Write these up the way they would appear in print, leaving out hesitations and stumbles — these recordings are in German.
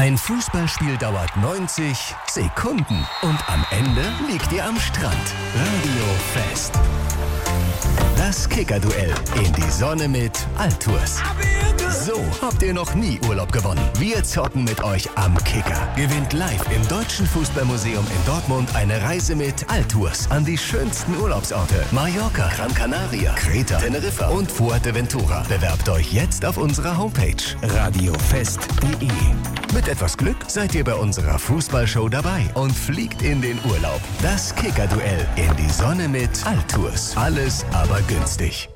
Ein Fußballspiel dauert 90 Sekunden und am Ende liegt ihr am Strand. Radio Fest. Das Kicker-Duell in die Sonne mit Altours. So habt ihr noch nie Urlaub gewonnen. Wir zocken mit euch am Kicker. Gewinnt live im Deutschen Fußballmuseum in Dortmund eine Reise mit Altours an die schönsten Urlaubsorte. Mallorca, Gran Canaria, Kreta, Teneriffa und Fuerteventura. Bewerbt euch jetzt auf unserer Homepage radiofest.de. Mit etwas Glück seid ihr bei unserer Fußballshow dabei und fliegt in den Urlaub. Das Kicker-Duell in die Sonne mit Altours. Alles aber günstig.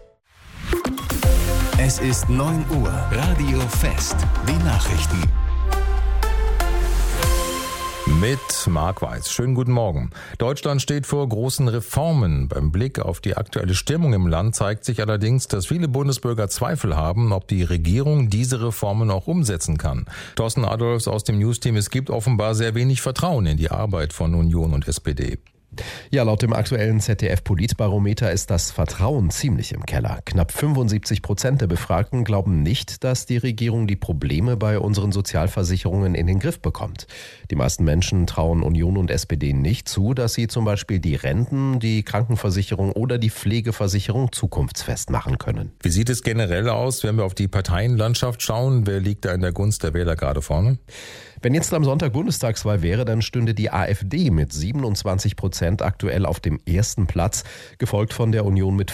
Es ist 9 Uhr. Radio Fest. Die Nachrichten. Mit Marc Weiß. Schönen guten Morgen. Deutschland steht vor großen Reformen. Beim Blick auf die aktuelle Stimmung im Land zeigt sich allerdings, dass viele Bundesbürger Zweifel haben, ob die Regierung diese Reformen auch umsetzen kann. Thorsten Adolfs aus dem Newsteam: Es gibt offenbar sehr wenig Vertrauen in die Arbeit von Union und SPD. Ja, laut dem aktuellen ZDF-Politbarometer ist das Vertrauen ziemlich im Keller. Knapp 75% der Befragten glauben nicht, dass die Regierung die Probleme bei unseren Sozialversicherungen in den Griff bekommt. Die meisten Menschen trauen Union und SPD nicht zu, dass sie zum Beispiel die Renten, die Krankenversicherung oder die Pflegeversicherung zukunftsfest machen können. Wie sieht es generell aus, wenn wir auf die Parteienlandschaft schauen? Wer liegt da in der Gunst der Wähler gerade vorne? Wenn jetzt am Sonntag Bundestagswahl wäre, dann stünde die AfD mit 27% aktuell auf dem ersten Platz, gefolgt von der Union mit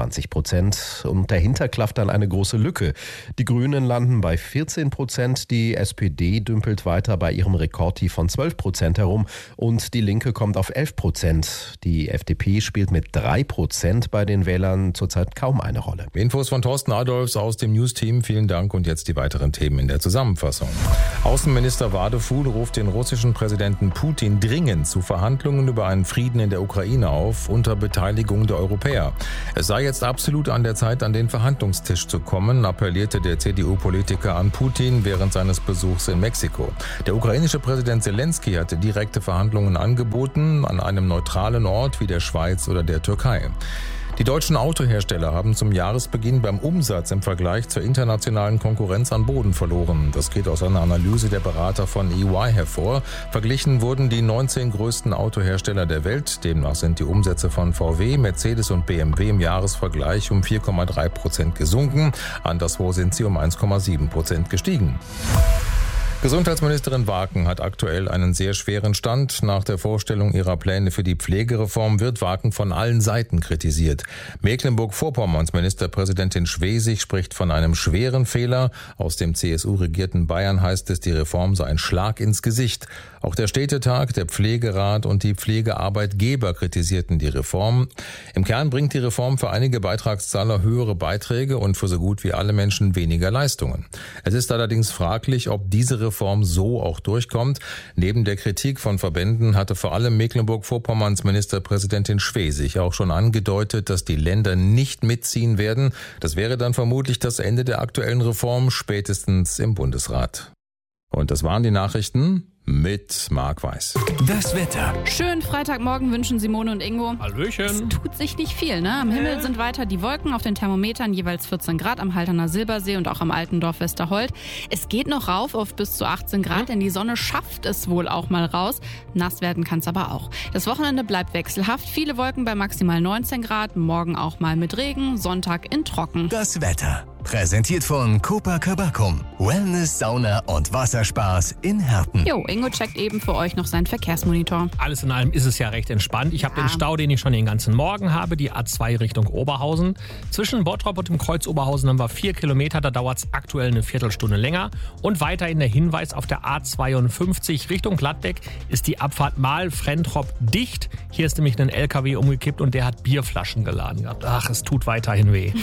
25%. Und dahinter klafft dann eine große Lücke. Die Grünen landen bei 14%, die SPD dümpelt weiter bei ihrem Rekordtief von 12% herum und die Linke kommt auf 11%. Die FDP spielt mit 3% bei den Wählern zurzeit kaum eine Rolle. Infos von Thorsten Adolfs aus dem News-Team. Vielen Dank und jetzt die weiteren Themen in der Zusammenfassung. Außenminister Wadefuhl ruft den russischen Präsidenten Putin dringend zu Verhandlungen über einen Frieden in der Ukraine auf, unter Beteiligung der Europäer. Es sei jetzt absolut an der Zeit, an den Verhandlungstisch zu kommen, appellierte der CDU-Politiker an Putin während seines Besuchs in Mexiko. Der ukrainische Präsident Zelensky hatte direkte Verhandlungen angeboten, an einem neutralen Ort wie der Schweiz oder der Türkei. Die deutschen Autohersteller haben zum Jahresbeginn beim Umsatz im Vergleich zur internationalen Konkurrenz an Boden verloren. Das geht aus einer Analyse der Berater von EY hervor. Verglichen wurden die 19 größten Autohersteller der Welt. Demnach sind die Umsätze von VW, Mercedes und BMW im Jahresvergleich um 4,3% gesunken. Anderswo sind sie um 1,7% gestiegen. Gesundheitsministerin Waken hat aktuell einen sehr schweren Stand. Nach der Vorstellung ihrer Pläne für die Pflegereform wird Waken von allen Seiten kritisiert. Mecklenburg-Vorpommerns Ministerpräsidentin Schwesig spricht von einem schweren Fehler. Aus dem CSU-regierten Bayern heißt es, die Reform sei ein Schlag ins Gesicht. Auch der Städtetag, der Pflegerat und die Pflegearbeitgeber kritisierten die Reform. Im Kern bringt die Reform für einige Beitragszahler höhere Beiträge und für so gut wie alle Menschen weniger Leistungen. Es ist allerdings fraglich, ob diese Reform so auch durchkommt. Neben der Kritik von Verbänden hatte vor allem Mecklenburg-Vorpommerns Ministerpräsidentin Schwesig auch schon angedeutet, dass die Länder nicht mitziehen werden. Das wäre dann vermutlich das Ende der aktuellen Reform, spätestens im Bundesrat. Und das waren die Nachrichten mit Marc Weiß. Das Wetter. Schönen Freitagmorgen wünschen Simone und Ingo. Hallöchen. Es tut sich nicht viel, ne? Am Himmel sind weiter die Wolken, auf den Thermometern jeweils 14 Grad am Halterner Silbersee und auch am Altendorf Westerhold. Es geht noch rauf auf bis zu 18 Grad, denn die Sonne schafft es wohl auch mal raus. Nass werden kann es aber auch. Das Wochenende bleibt wechselhaft. Viele Wolken bei maximal 19 Grad, morgen auch mal mit Regen, Sonntag in trocken. Das Wetter. Präsentiert von Copacabana. Wellness, Sauna und Wasserspaß in Herten. Jo, Ingo checkt eben für euch noch seinen Verkehrsmonitor. Alles in allem ist es ja recht entspannt. Ich habe den Stau, den ich schon den ganzen Morgen habe, die A2 Richtung Oberhausen. Zwischen Bottrop und dem Kreuz Oberhausen haben wir 4 Kilometer, da dauert es aktuell eine Viertelstunde länger. Und weiterhin der Hinweis, auf der A52 Richtung Gladbeck ist die Abfahrt Mahl-Frentrop dicht. Hier ist nämlich ein LKW umgekippt und der hat Bierflaschen geladen gehabt. Ach, es tut weiterhin weh.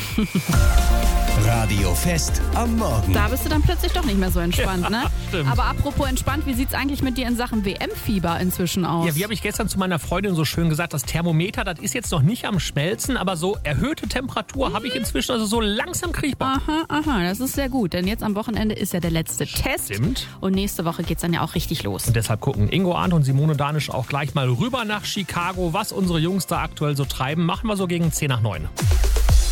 Radio Fest am Morgen. Da bist du dann plötzlich doch nicht mehr so entspannt, ne? Stimmt. Aber apropos entspannt, wie sieht's eigentlich mit dir in Sachen WM-Fieber inzwischen aus? Ja, wie habe ich gestern zu meiner Freundin so schön gesagt, das Thermometer, das ist jetzt noch nicht am Schmelzen, aber so erhöhte Temperatur habe ich inzwischen, also so langsam kriege ich Bock. Aha, das ist sehr gut, denn jetzt am Wochenende ist ja der letzte Test. Stimmt. Und nächste Woche geht's dann ja auch richtig los. Und deshalb gucken Ingo Arndt und Simone Danisch auch gleich mal rüber nach Chicago, was unsere Jungs da aktuell so treiben. Machen wir so gegen 10 nach 9.